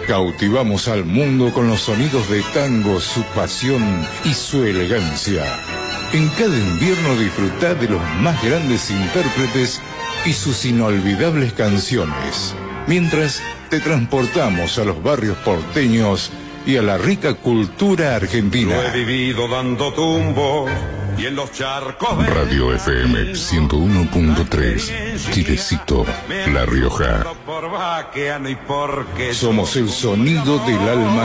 Cautivamos al mundo con los sonidos de tango, su pasión y su elegancia. En cada invierno disfrutá de los más grandes intérpretes y sus inolvidables canciones, mientras te transportamos a los barrios porteños y a la rica cultura argentina. Lo he vivido dando tumbos y en los charcos de Radio FM 101.3, Chilecito, La Rioja. Somos el sonido del alma